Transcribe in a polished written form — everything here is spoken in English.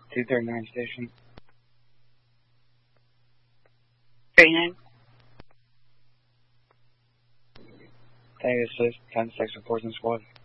239 station. 39. Thank you, assist. 10-6 reports and squad.